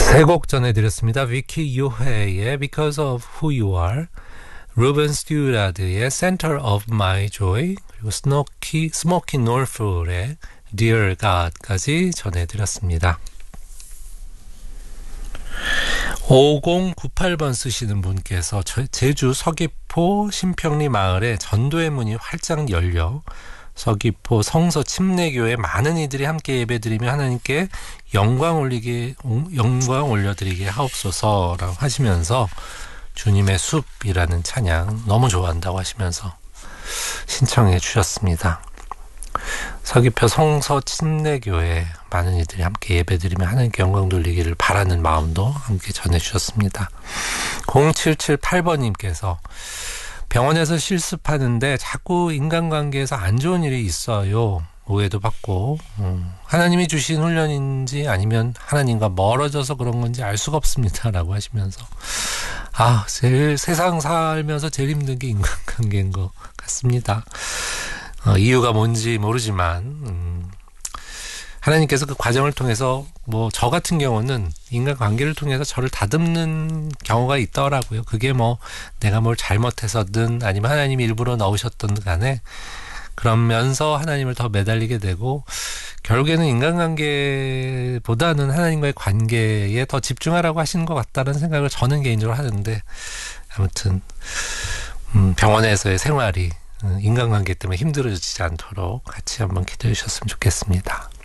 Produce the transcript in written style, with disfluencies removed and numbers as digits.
세 곡 전해드렸습니다. 위키 요헤의 Because of Who You Are, 루벤 스튜라드의 Center of My Joy, 그리고 스모키 노르풀의 Dear God까지 전해드렸습니다. 5098번 쓰시는 분께서 제주 서귀포 신평리 마을에 전도의 문이 활짝 열려 서귀포 성서 침례교회 많은 이들이 함께 예배드리며 하나님께 영광 올려드리게 하옵소서라고 하시면서 주님의 숲이라는 찬양 너무 좋아한다고 하시면서 신청해 주셨습니다. 서귀포 성서 침례교회 많은 이들이 함께 예배드리며 하나님께 영광 돌리기를 바라는 마음도 함께 전해주셨습니다. 0778번님께서 병원에서 실습하는데 자꾸 인간관계에서 안 좋은 일이 있어요. 오해도 받고 하나님이 주신 훈련인지 아니면 하나님과 멀어져서 그런 건지 알 수가 없습니다 라고 하시면서 제일 세상 살면서 제일 힘든 게 인간관계인 것 같습니다. 이유가 뭔지 모르지만 하나님께서 그 과정을 통해서 저 같은 경우는 인간관계를 통해서 저를 다듬는 경우가 있더라고요. 그게 내가 뭘 잘못해서든 아니면 하나님이 일부러 넣으셨던 간에 그러면서 하나님을 더 매달리게 되고 결국에는 인간관계보다는 하나님과의 관계에 더 집중하라고 하시는 것 같다는 생각을 저는 개인적으로 하는데 아무튼 병원에서의 생활이 인간관계 때문에 힘들어지지 않도록 같이 한번 기도해 주셨으면 좋겠습니다.